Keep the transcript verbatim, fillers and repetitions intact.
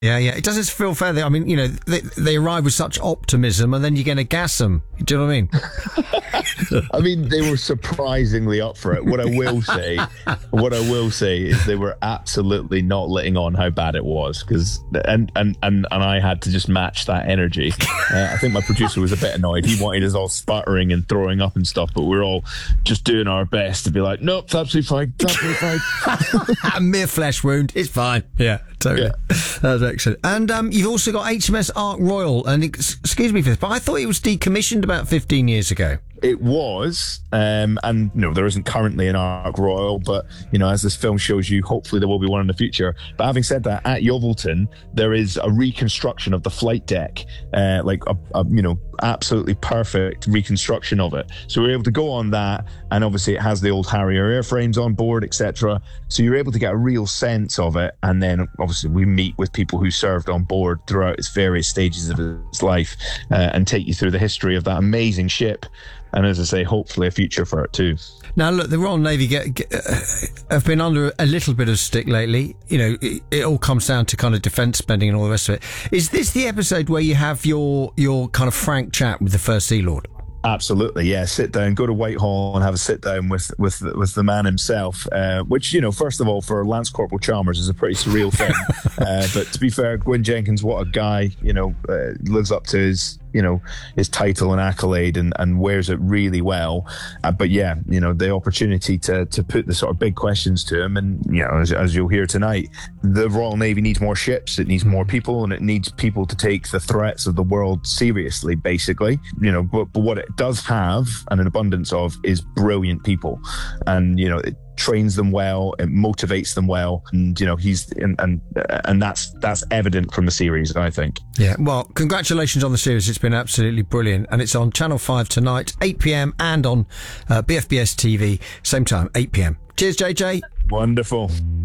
Yeah, yeah. It doesn't feel fair. I mean, you know, they, they arrive with such optimism and then you're going to gas them. Do you know what I mean? I mean, they were surprisingly up for it. What I will say, what I will say is they were absolutely not letting on how bad it was. Because and, and, and, and I had to just match that energy. Uh, I think my producer was a bit annoyed. He wanted us all sputtering and throwing up and stuff, but we're all just doing our best to be like, nope, it's absolutely fine. It's absolutely fine. A mere flesh wound. It's fine. Yeah, totally. Yeah. That's excellent. And um, you've also got H M S Ark Royal. And ex- excuse me for this, but I thought it was decommissioned about fifteen years ago. It was, um, and no, there isn't currently an Ark Royal, but you know, as this film shows you, hopefully there will be one in the future. But having said that, at Yeovilton, there is a reconstruction of the flight deck, uh, like a, a you know, absolutely perfect reconstruction of it. So we're able to go on that, and obviously it has the old Harrier airframes on board, et cetera. So you're able to get a real sense of it, and then obviously we meet with people who served on board throughout its various stages of its life, uh, and take you through the history of that amazing ship. And as I say, hopefully a future for it too. Now, look, the Royal Navy get, get, uh, have been under a little bit of stick lately. You know, it, it all comes down to kind of defence spending and all the rest of it. Is this the episode where you have your your kind of frank chat with the First Sea Lord? Absolutely, yeah. Sit down, go to Whitehall and have a sit down with with with the man himself. Uh, which, you know, first of all, for Lance Corporal Chalmers is a pretty surreal thing. uh, but to be fair, Gwyn Jenkins, what a guy! You know, uh, lives up to his you know his title and accolade, and, and wears it really well. Uh, but yeah, you know, the opportunity to to put the sort of big questions to him, and you know, as, as you'll hear tonight, the Royal Navy needs more ships, it needs more people, and it needs people to take the threats of the world seriously. Basically, you know, but, but what it does have, and an abundance of, is brilliant people, and you know, it trains them well, it motivates them well, and you know, he's and and, and that's that's evident from the series, I think. Yeah, well, congratulations on the series. It's been absolutely brilliant, and it's on Channel five tonight, eight p.m, and on uh, B F B S T V, same time, eight p.m. Cheers, J J. Wonderful.